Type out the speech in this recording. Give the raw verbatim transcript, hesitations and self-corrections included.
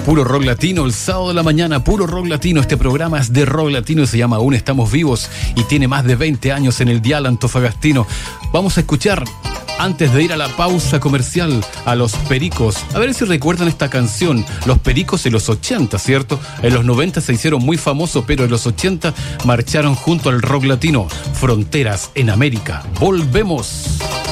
Puro rock latino, el sábado de la mañana, puro rock latino. Este programa es de rock latino y se llama Aún Estamos Vivos y tiene más de veinte años en el dial antofagastino. Vamos a escuchar, antes de ir a la pausa comercial, a Los Pericos. A ver si recuerdan esta canción. Los Pericos en los ochenta, ¿cierto? En los noventa se hicieron muy famosos, pero en los ochenta marcharon junto al rock latino. Fronteras en América. Volvemos.